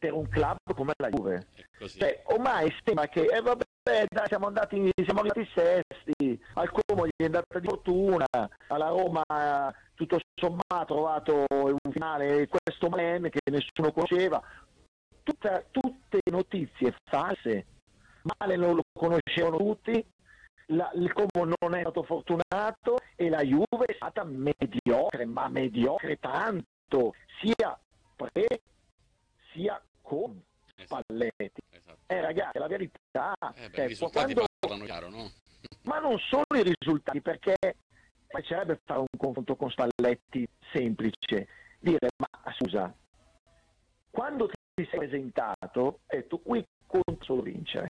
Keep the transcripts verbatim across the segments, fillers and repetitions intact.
per un club come la Juve. Cioè, ormai sembra che eh, vabbè, dai, siamo andati siamo arrivati sesti, al Como gli è andata di fortuna, alla Roma tutto sommato ha trovato un finale questo Malen che nessuno conosceva. Tutta, tutte notizie false. Malen lo conoscevano tutti, la, il Como non è stato fortunato e la Juve è stata mediocre, ma mediocre tanto, sia pre sia con Spalletti. Esatto. Eh ragazzi, la verità, eh beh, cioè, i risultati quando... parlano chiaro, no? ma non solo i risultati, perché piacerebbe fare un confronto con Spalletti semplice, dire ma scusa, quando ti sei presentato e tu qui conto solo vincere,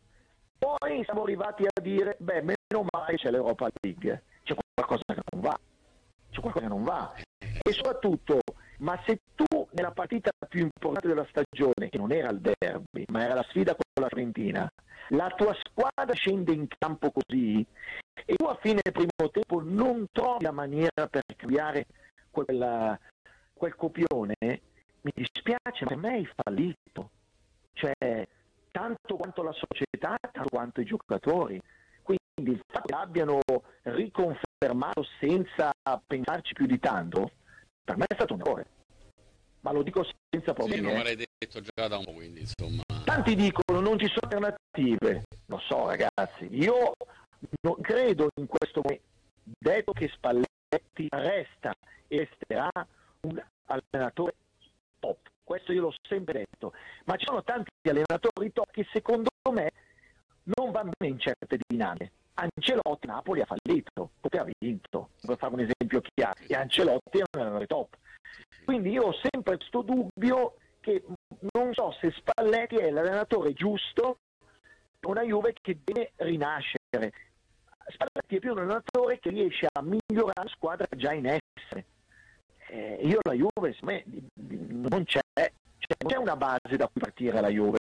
poi siamo arrivati a dire beh meno male c'è l'Europa League, c'è qualcosa che non va, c'è qualcosa che non va e soprattutto, ma se tu nella partita più importante della stagione, che non era il derby ma era la sfida con la Fiorentina, la tua squadra scende in campo così e tu a fine primo tempo non trovi la maniera per cambiare quel, quel copione, mi dispiace, ma per me hai fallito, cioè tanto quanto la società, tanto quanto i giocatori. Quindi il fatto che abbiano riconfermato senza pensarci più di tanto, per me è stato un errore, ma lo dico senza problemi. Sì, non me l'hai detto già da un po', quindi insomma. Tanti dicono non ci sono alternative, lo so ragazzi, io non credo in questo momento, detto che Spalletti resta e resterà un allenatore top, questo io l'ho sempre detto, ma ci sono tanti allenatori top che secondo me non vanno bene in certe dinamiche. Ancelotti Napoli ha fallito, poteva ha vinto, per fare un esempio chiaro, e Ancelotti è un allenatore top. Quindi io ho sempre questo dubbio che non so se Spalletti è l'allenatore giusto per una Juve che deve rinascere. Spalletti è più un allenatore che riesce a migliorare la squadra già in essere. Eh, io la Juve, secondo me, non c'è, cioè, non c'è una base da cui partire la Juve.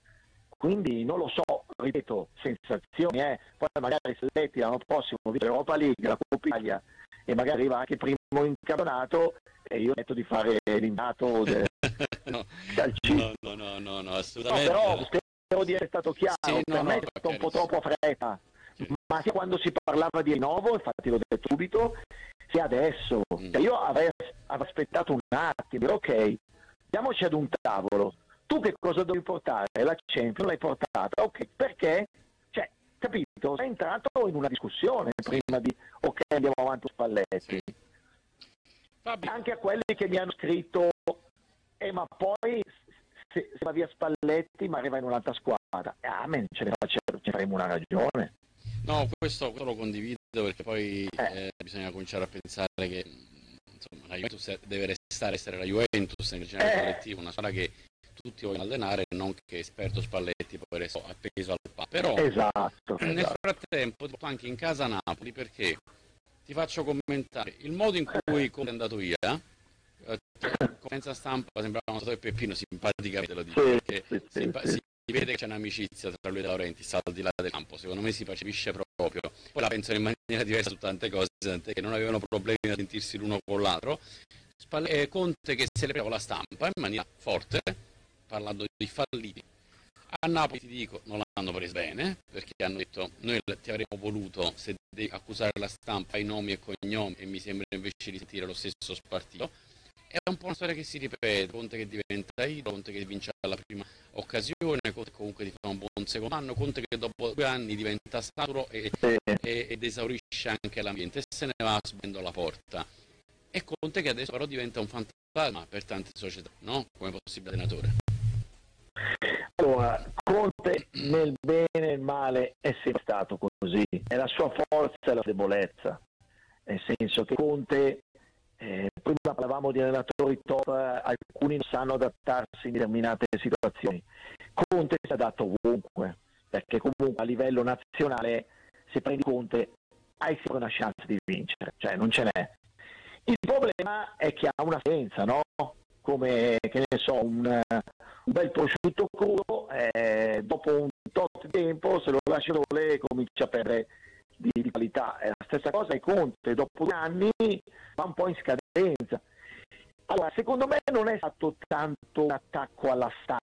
Quindi non lo so, ripeto, sensazioni, eh. Poi magari Spalletti l'anno prossimo vince l'Europa League, la Coppa Italia e magari arriva anche primo in campionato e io metto di fare l'innato del no, calcista. no, no, no, no, assolutamente. No, però spero di essere stato chiaro, sì, per no, me no, è stato un po' chiarissimo. troppo fretta, ma anche quando si parlava di rinnovo, infatti l'ho detto subito, sia adesso, Mm. cioè, io avrei, avrei aspettato un attimo, ok, andiamoci ad un tavolo, tu che cosa devi portare? La Champions l'hai portata, ok, perché? Cioè, capito? Sei entrato in una discussione prima di, ok, andiamo avanti con Spalletti. Sì. Fabio. Anche a quelli che mi hanno scritto, eh ma poi se, se va via Spalletti ma arriva in un'altra squadra, ah, men, ce ne facciamo, ce faremo una ragione. No, questo, questo lo condivido perché poi Eh. eh, bisogna cominciare a pensare che insomma, la Juventus deve restare essere la Juventus nel generale Eh. collettivo, una squadra che tutti vogliono allenare, non che esperto Spalletti poi resta appeso al pa. Però Esatto, nel esatto. frattempo ti porto anche in casa Napoli perché ti faccio commentare il modo in cui Conte è andato via. Eh, conferenza stampa sembrava un Peppino, simpaticamente lo dico, Sì, perché sì, sì, simpa- sì. si vede che c'è un'amicizia tra lui e De Laurentiis al di là del campo, secondo me si percepisce proprio, poi la pensano in maniera diversa su tante cose, tant'è che non avevano problemi a sentirsi l'uno con l'altro. Spalle- eh, Conte che se le prende con la stampa in maniera forte, parlando di falliti. A Napoli ti dico, non l'hanno preso bene, perché hanno detto noi ti avremmo voluto, se devi accusare la stampa ai nomi e cognomi, e mi sembra invece di sentire lo stesso spartito. È un po' una storia che si ripete, Conte che diventa idolo, Conte che vince alla prima occasione, Conte comunque ti fa un buon secondo anno, Conte che dopo due anni diventa saturo e, Sì. e, ed esaurisce anche l'ambiente e se ne va sbagliando la porta. E Conte che adesso però diventa un fantasma per tante società, no? Come possibile allenatore. Allora, Conte nel bene e nel male è sempre stato così, è la sua forza e la debolezza, nel senso che Conte, eh, prima parlavamo di allenatori top, eh, alcuni non sanno adattarsi in determinate situazioni, Conte si adatta ovunque, perché comunque a livello nazionale se prendi Conte hai sempre una chance di vincere, cioè non ce n'è. Il problema è che ha una scienza, no? Come, che ne so, un, un bel prosciutto crudo, eh, dopo un tot di tempo, se lo lasci dove comincia a perdere di, di qualità. È la stessa cosa è Conte, dopo due anni va un po' in scadenza. Allora, secondo me non è stato tanto un attacco alla stampa,